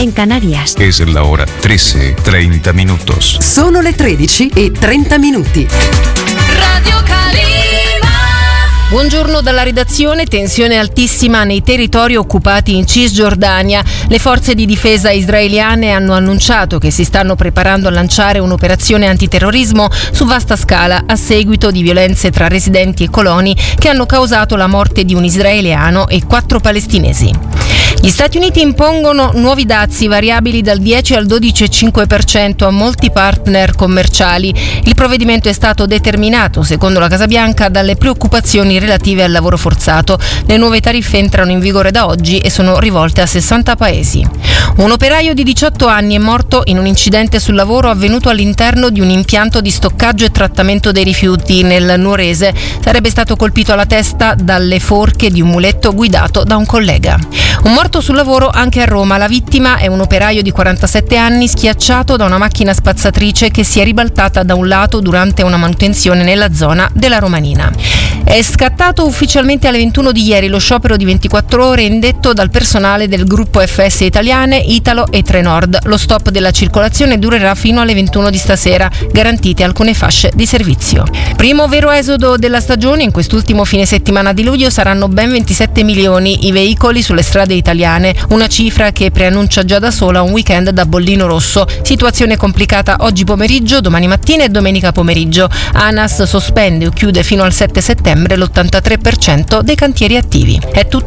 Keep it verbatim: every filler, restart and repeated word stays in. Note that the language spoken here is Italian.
en Canarias. Es la hora trece, treinta minutos. Sono le tredici e trenta minuti. Radio Calima. Buongiorno dalla redazione. Tensione altissima nei territori occupati in Cisgiordania. Le forze di difesa israeliane hanno annunciato che si stanno preparando a lanciare un'operazione antiterrorismo su vasta scala a seguito di violenze tra residenti e coloni che hanno causato la morte di un israeliano e quattro palestinesi. Gli Stati Uniti impongono nuovi dazi variabili dal dieci al dodici virgola cinque per cento a molti partner commerciali. Il provvedimento è stato determinato, secondo la Casa Bianca, dalle preoccupazioni relative al lavoro forzato. Le nuove tariffe entrano in vigore da oggi e sono rivolte a sessanta paesi. Un operaio di diciotto anni è morto in un incidente sul lavoro avvenuto all'interno di un impianto di stoccaggio e trattamento dei rifiuti nel Nuorese. Sarebbe stato colpito alla testa dalle forche di un muletto guidato da un collega. Un morto sul lavoro anche a Roma. La vittima è un operaio di quarantasette anni schiacciato da una macchina spazzatrice che si è ribaltata da un lato durante una manutenzione nella zona della Romanina. È scattato ufficialmente alle ventuno di ieri lo sciopero di ventiquattro ore indetto dal personale del gruppo F S Italiane, Italo e Trenord. Lo stop della circolazione durerà fino alle ventuno di stasera, garantite alcune fasce di servizio. Primo vero esodo della stagione. In quest'ultimo fine settimana di luglio saranno ben ventisette milioni i veicoli sulle strade italiane, una cifra che preannuncia già da sola un weekend da bollino rosso. Situazione complicata oggi pomeriggio, domani mattina e domenica pomeriggio. ANAS sospende o chiude fino al sette settembre l'ottantatré per cento dei cantieri attivi. È tutto.